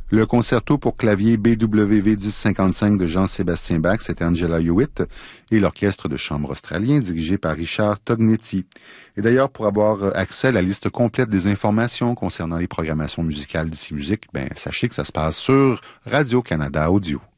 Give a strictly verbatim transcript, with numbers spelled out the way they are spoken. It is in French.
Le concerto pour clavier B W V dix cinquante-cinq de Jean-Sébastien Bach, c'était Angela Hewitt, et l'orchestre de chambre australien dirigé par Richard Tognetti. Et d'ailleurs, pour avoir accès à la liste complète des informations concernant les programmations musicales d'Ici Musique, ben, sachez que ça se passe sur Radio-Canada Audio.